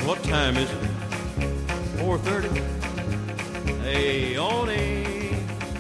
What time is it? 4:30? Hey, Oni!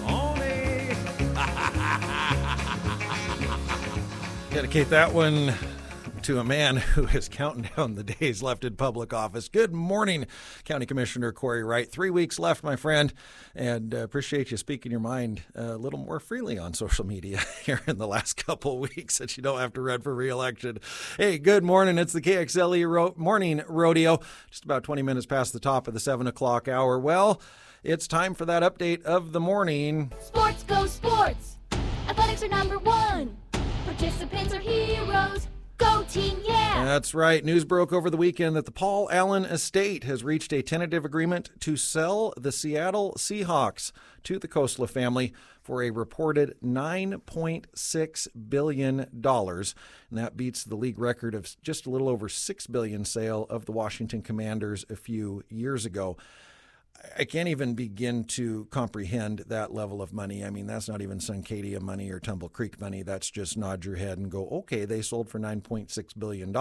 Dedicate that one to a man who is counting down the days left in public office. Good morning, County Commissioner Corey Wright. 3 weeks left, my friend, and appreciate you speaking your mind a little more freely on social media here in the last couple of weeks that you don't have to run for re-election. Hey, good morning. It's the KXLE Morning Rodeo, just about 20 minutes past the top of the 7 o'clock hour. Well, it's time for that update of the morning. Sports go sports. Athletics are number one. Participants are heroes. Go team, yeah! That's right. News broke over the weekend that the Paul Allen estate has reached a tentative agreement to sell the Seattle Seahawks to the Khosla family for a reported $9.6 billion. And that beats the league record of just a little over $6 billion sale of the Washington Commanders a few years ago. I can't even begin to comprehend that level of money. I mean, that's not even Suncadia money or Tumble Creek money. That's just nod your head and go, okay, they sold for $9.6 billion.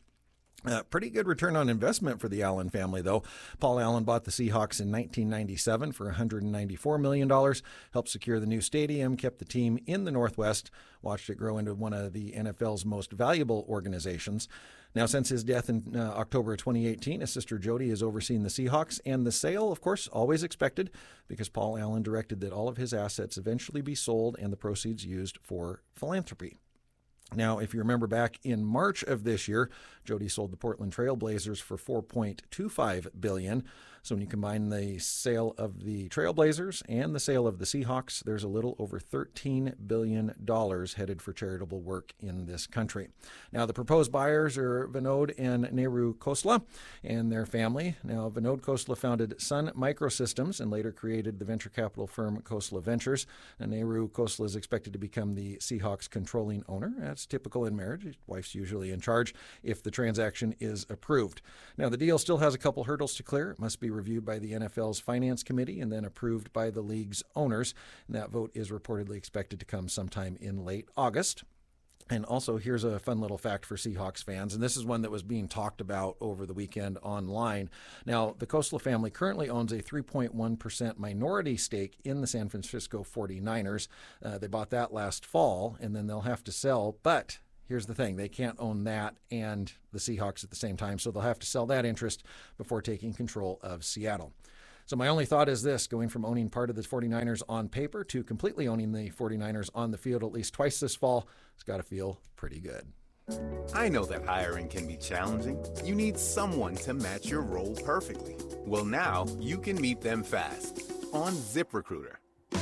Pretty good return on investment for the Allen family, though. Paul Allen bought the Seahawks in 1997 for $194 million, helped secure the new stadium, kept the team in the Northwest, watched it grow into one of the NFL's most valuable organizations. Now, since his death in October of 2018, his sister Jody has overseen the Seahawks, and the sale, of course, always expected because Paul Allen directed that all of his assets eventually be sold and the proceeds used for philanthropy. Now, if you remember back in March of this year, Jody sold the Portland Trail Blazers for $4.25 billion. So when you combine the sale of the Trailblazers and the sale of the Seahawks, there's a little over $13 billion headed for charitable work in this country. Now, the proposed buyers are Vinod and Nehru Khosla and their family. Now, Vinod Khosla founded Sun Microsystems and later created the venture capital firm Khosla Ventures. And Nehru Khosla is expected to become the Seahawks' controlling owner. That's typical in marriage. His wife's usually in charge if the transaction is approved. Now, the deal still has a couple hurdles to clear. It must be reviewed by the NFL's Finance Committee and then approved by the league's owners. And that vote is reportedly expected to come sometime in late August. And also, here's a fun little fact for Seahawks fans, and this is one that was being talked about over the weekend online. Now, the Khosla family currently owns a 3.1% minority stake in the San Francisco 49ers. They bought that last fall, and then they'll have to sell, but here's the thing. They can't own that and the Seahawks at the same time, so they'll have to sell that interest before taking control of Seattle. So my only thought is this, going from owning part of the 49ers on paper to completely owning the 49ers on the field at least twice this fall, it's got to feel pretty good. I know that hiring can be challenging. You need someone to match your role perfectly. Well, now you can meet them fast on ZipRecruiter.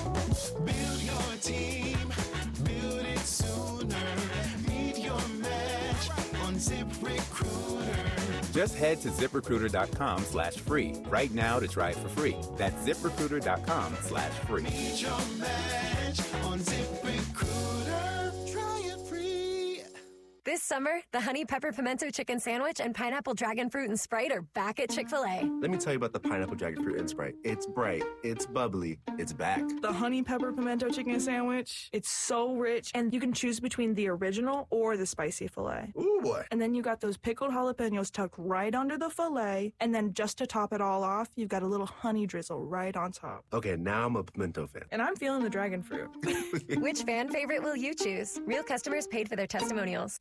Build your team, build it sooner. Meet your match on ZipRecruiter. Just head to ZipRecruiter.com/free right now to try it for free. That's ZipRecruiter.com/free. Meet your match on ZipRecruiter. Try it free. This summer, the Honey Pepper Pimento Chicken Sandwich and Pineapple Dragon Fruit and Sprite are back at Chick-fil-A. Let me tell you about the Pineapple Dragon Fruit and Sprite. It's bright, it's bubbly, it's back. The Honey Pepper Pimento Chicken Sandwich, it's so rich, and you can choose between the original or the spicy filet. Ooh, boy. And then you got those pickled jalapenos tucked right under the filet, and then just to top it all off, you've got a little honey drizzle right on top. Okay, now I'm a pimento fan. And I'm feeling the dragon fruit. Which fan favorite will you choose? Real customers paid for their testimonials.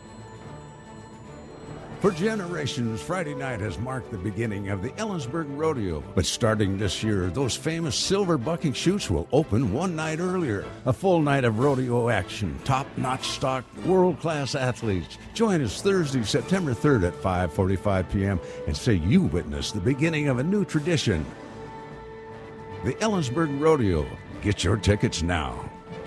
For generations, Friday night has marked the beginning of the Ellensburg Rodeo. But starting this year, those famous silver bucking chutes will open one night earlier. A full night of rodeo action, top-notch stock, world-class athletes. Join us Thursday, September 3rd at 5:45 p.m. and say you witnessed the beginning of a new tradition. The Ellensburg Rodeo. Get your tickets now.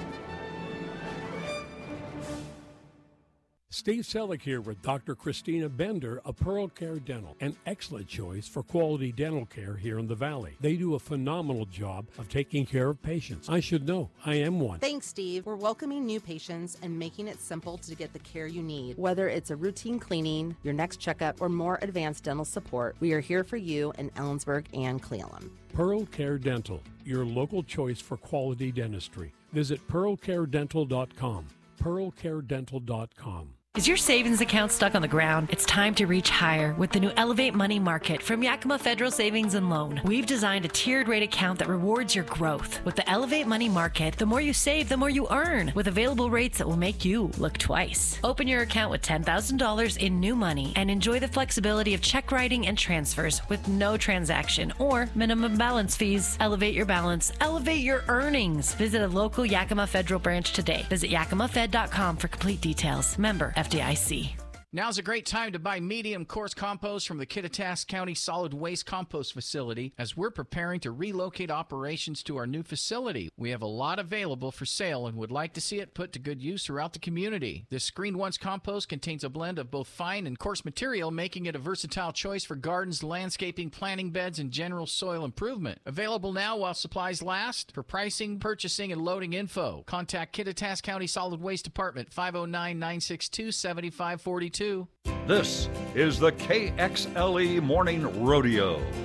Steve Selleck here with Dr. Christina Bender of Pearl Care Dental, an excellent choice for quality dental care here in the Valley. They do a phenomenal job of taking care of patients. I should know. I am one. Thanks, Steve. We're welcoming new patients and making it simple to get the care you need. Whether it's a routine cleaning, your next checkup, or more advanced dental support, we are here for you in Ellensburg and Cle Elum. Pearl Care Dental, your local choice for quality dentistry. Visit pearlcaredental.com. pearlcaredental.com. Is your savings account stuck on the ground? It's time to reach higher with the new Elevate Money Market from Yakima Federal Savings and Loan. We've designed a tiered rate account that rewards your growth. With the Elevate Money Market, the more you save, the more you earn, with available rates that will make you look twice. Open your account with $10,000 in new money and enjoy the flexibility of check writing and transfers with no transaction or minimum balance fees. Elevate your balance, elevate your earnings. Visit a local Yakima Federal branch today. Visit yakimafed.com for complete details. Member FDIC. Now's a great time to buy medium coarse compost from the Kittitas County Solid Waste Compost Facility as we're preparing to relocate operations to our new facility. We have a lot available for sale and would like to see it put to good use throughout the community. This Screened Once compost contains a blend of both fine and coarse material, making it a versatile choice for gardens, landscaping, planting beds, and general soil improvement. Available now while supplies last. For pricing, purchasing, and loading info, contact Kittitas County Solid Waste Department, 509-962-7542. This is the KXLE Morning Rodeo.